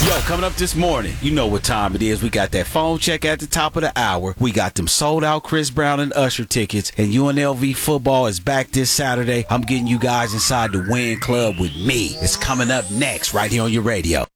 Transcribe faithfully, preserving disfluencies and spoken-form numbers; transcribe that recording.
Yo, coming up this morning, you know what time it is. We got that phone check at the top of the hour. We got them sold out Chris Brown and Usher tickets. And U N L V football is back this Saturday. I'm getting you guys inside the Win Club with me. It's coming up next right here on your radio.